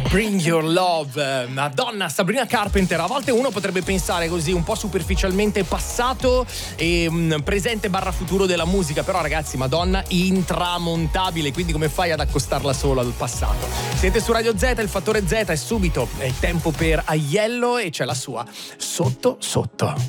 Bring Your Love, Madonna, Sabrina Carpenter. A volte uno potrebbe pensare così un po' superficialmente passato e presente barra futuro della musica, però ragazzi, Madonna intramontabile, quindi come fai ad accostarla solo al passato? Siete su Radio Z, il fattore Z è subito, è tempo per Aiello e c'è la sua Sotto Sotto.